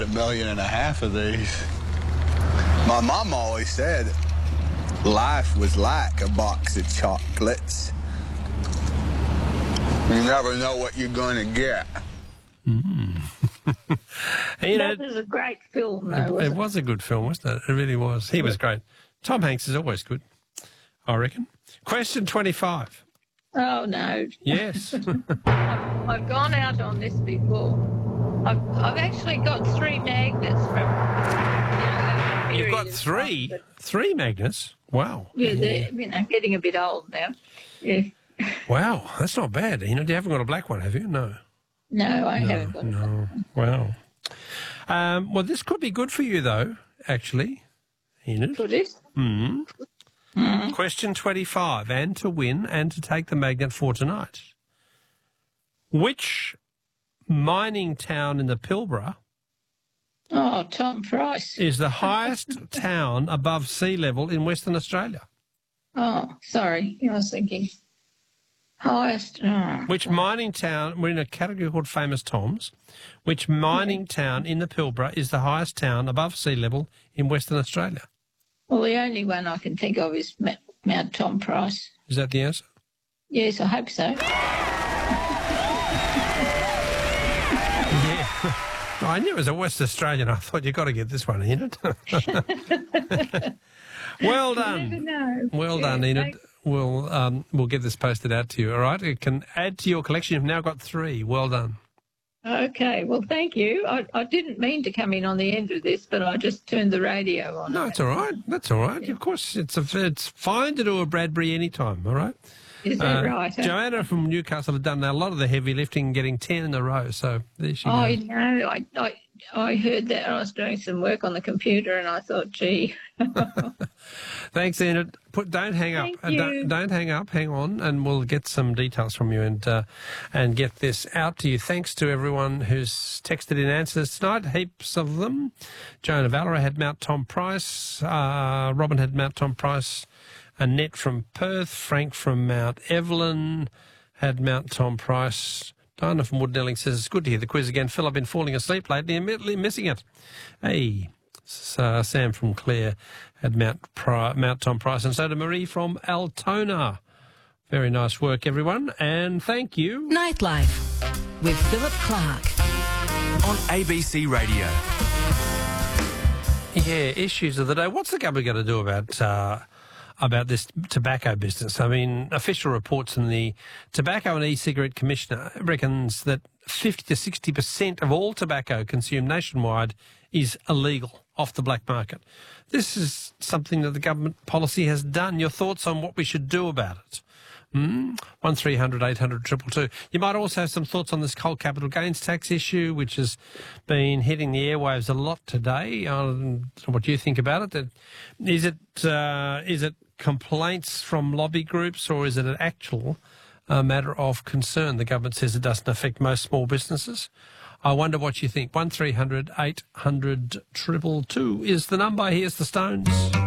$1.5 million of these. My mom always said life was like a box of chocolates. You never know what you're going to get. That was a great film, though, it was a good film, wasn't it? It really was. He was great. Tom Hanks is always good, I reckon. Question 25. Oh, no. Yes. I've gone out on this before. I've actually got 3 magnets from... You've got three magnets? Wow. Yeah, they're getting a bit old now. Yeah. Wow, that's not bad. You haven't got a black one, have you? No. No, I haven't got No. Wow. Well, this could be good for you, though, actually. Enid. Could it? Question 25, and to win and to take the magnet for tonight. Which mining town in the Pilbara Oh, Tom Price. is the highest town above sea level in Western Australia? Oh, sorry. I was thinking highest. Oh, Which mining town, we're in a category called Famous Toms, which mining town in the Pilbara is the highest town above sea level in Western Australia? well, the only one I can think of is Mount Tom Price. Is that the answer? Yes, I hope so. Yeah. I knew it was a West Australian. I thought, you've got to get this one, Enid. Well done. You never know. Well done, Enid. We'll get this posted out to you, all right? It can add to your collection. You've now got 3. Well done. Okay, well, thank you. I didn't mean to come in on the end of this, but I just turned the radio on. No, it's all right. That's all right. Of course, it's fine to do a Bradbury anytime, all right? Is that right? Joanna from Newcastle had done a lot of the heavy lifting, getting 10 in a row, so there she I goes. know. I heard that. I was doing some work on the computer and I thought, gee. Thanks, Enid. Don't hang up. Thank you. Don't hang up. Hang on, and we'll get some details from you and get this out to you. Thanks to everyone who's texted in answers tonight. Heaps of them. Joan of Valera had Mount Tom Price. Robin had Mount Tom Price. Annette from Perth. Frank from Mount Evelyn had Mount Tom Price. Diana from Woodnelling says, it's good to hear the quiz again. Phil, I've been falling asleep lately, immediately missing it. Hey, Sam from Clare had Mount Tom Price, and so did Marie from Altona. Very nice work, everyone, and thank you. Nightlife with Philip Clark on ABC Radio. Yeah, issues of the day. What's the government going to do about this tobacco business? I mean, official reports from the Tobacco and E-Cigarette Commissioner reckons that 50 to 60% of all tobacco consumed nationwide is illegal off the black market. This is something that the government policy has done. Your thoughts on what we should do about it? 1300 800 222. You might also have some thoughts on this coal capital gains tax issue, which has been hitting the airwaves a lot today. What do you think about it? Is it complaints from lobby groups, or is it an actual matter of concern? The government says it doesn't affect most small businesses. I wonder what you think. 1300 800 222 is the number. Here's the Stones.